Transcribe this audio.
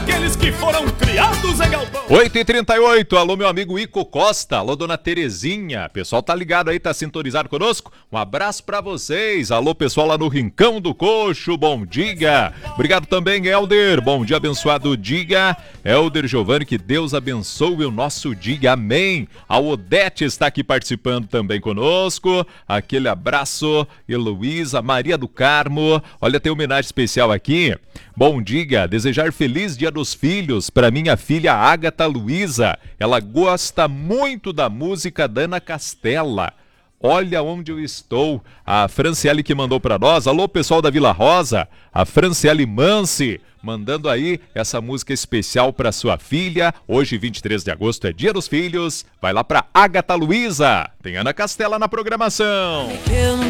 daqueles que foram criados em galpão. 8h38, alô meu amigo Ico Costa, alô dona Terezinha, pessoal tá ligado aí, tá sintonizado conosco? Um abraço pra vocês, alô pessoal lá no Rincão do Coxo, bom dia. Obrigado também, Helder, bom dia abençoado dia. Helder Giovanni, que Deus abençoe o nosso dia, amém. A Odete está aqui participando também conosco, aquele abraço. Heloísa, Maria do Carmo, olha, tem homenagem especial aqui. Bom dia, desejar feliz dia dos filhos para minha filha Ágata Luiza. Ela gosta muito da música da Ana Castela. Olha onde eu estou. A Franciele que mandou para nós. Alô, pessoal da Vila Rosa. A Franciele Mansi mandando aí essa música especial para sua filha. Hoje, 23 de agosto, é dia dos filhos. Vai lá para Ágata Luiza. Tem Ana Castela na programação. Eu não